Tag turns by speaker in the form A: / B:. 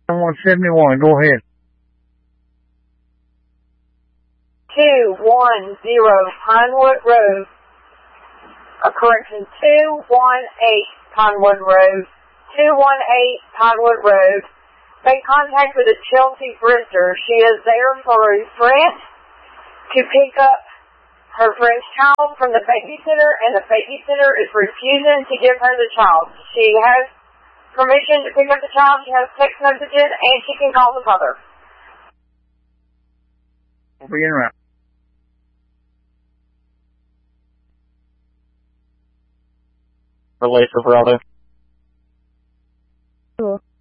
A: 171, go ahead.
B: 210 Pinewood Road. Correction, 218 Pinewood Road. 218 Pinewood Road. Make contact with a Chelsea Brinter. She is there for a friend to pick up her friend's child from the babysitter, and the babysitter is refusing to give her the child. She has permission to pick up the child, she has text messages, and she can call the mother.
A: We'll be in route.
C: Relay for Veraldo.
D: Cool.